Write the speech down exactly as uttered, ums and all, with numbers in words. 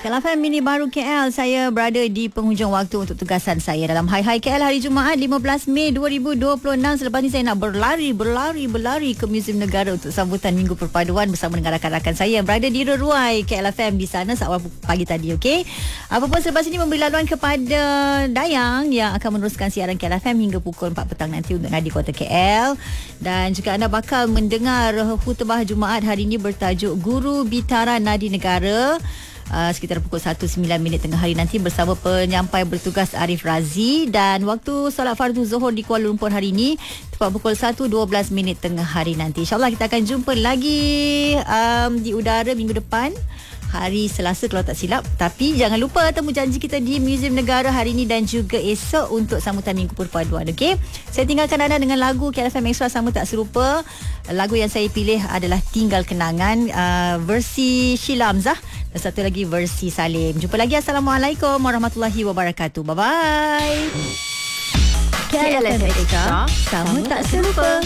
K L F M Mini Baru K L. Saya berada di penghujung waktu untuk tugasan saya dalam Hai Hai K L hari Jumaat lima belas Mei dua ribu dua puluh enam. Selepas ni saya nak berlari, berlari, berlari ke Museum Negara untuk sambutan Minggu Perpaduan bersama dengan rakan-rakan saya yang berada di Reruai K L F M di sana saat pagi tadi. Okey. Apapun selepas ini memberi laluan kepada Dayang yang akan meneruskan siaran K L F M hingga pukul empat petang nanti untuk Nadi Kota K L. Dan juga anda bakal mendengar khutbah Jumaat hari ini bertajuk Guru Bitara Nadi Negara. Uh, sekitar pukul satu sembilan minit tengah hari nanti bersama penyampai bertugas Arif Razi. Dan waktu solat fardu Zuhur di Kuala Lumpur hari ini tepat pukul satu dua belas minit tengah hari nanti. InsyaAllah kita akan jumpa lagi um, di udara minggu depan, hari Selasa kalau tak silap. Tapi jangan lupa temu janji kita di Museum Negara hari ini dan juga esok untuk sambutan Minggu Perpaduan. Okey, saya tinggalkan anda dengan lagu K L F M Extra Sama Tak Serupa. Lagu yang saya pilih adalah Tinggal Kenangan, uh, versi Sheila Hamzah dan satu lagi versi Salim. Jumpa lagi. Assalamualaikum warahmatullahi wabarakatuh. Bye bye. K L F M Extra Sama Tak Serupa.